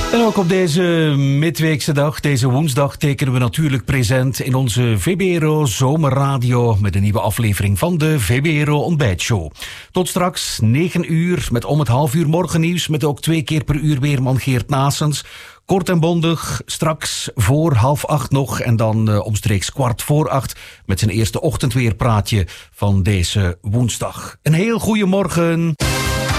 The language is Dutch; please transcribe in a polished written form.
En ook op deze midweekse dag, deze woensdag, tekenen we natuurlijk present in onze VBRO Zomerradio met een nieuwe aflevering van de VBRO Ontbijtshow. Tot straks 9 uur met om het half uur morgennieuws met ook 2 keer per uur weerman Geert Naessens. Kort en bondig, straks voor 7:30 nog en dan omstreeks 7:15 met zijn eerste ochtendweerpraatje van deze woensdag. Een heel goede morgen.